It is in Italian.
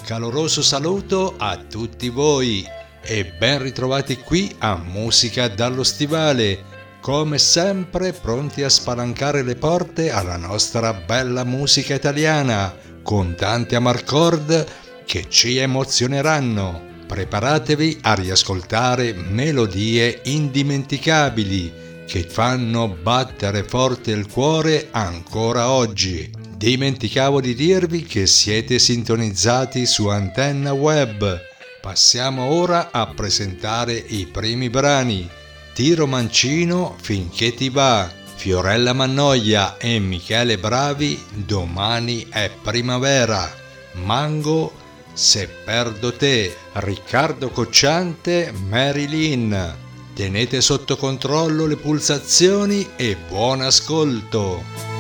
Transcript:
caloroso saluto a tutti voi e ben ritrovati qui a Musica dallo Stivale, come sempre pronti a spalancare le porte alla nostra bella musica italiana, con tanti amarcord che ci emozioneranno. Preparatevi a riascoltare melodie indimenticabili che fanno battere forte il cuore ancora oggi. Dimenticavo di dirvi che siete sintonizzati su Antenna Web. Passiamo ora a presentare i primi brani. Tiro Mancino, Finché ti va, Fiorella Mannoia e Michele Bravi, Domani è primavera, Mango, Se perdo te, Riccardo Cocciante, Marilyn. Tenete sotto controllo le pulsazioni e buon ascolto!